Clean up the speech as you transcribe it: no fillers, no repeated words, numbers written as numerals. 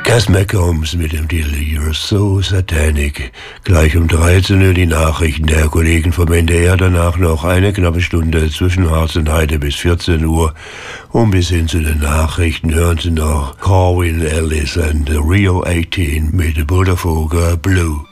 Cass McCombs mit dem Titel You're So Satanic. Gleich um 13 Uhr die Nachrichten der Kollegen vom NDR. Danach noch eine knappe Stunde zwischen Harz und Heide bis 14 Uhr. Und bis hin zu den Nachrichten hören Sie noch Corwin Ellis and the Rio 18 mit Buddhafoger Blue.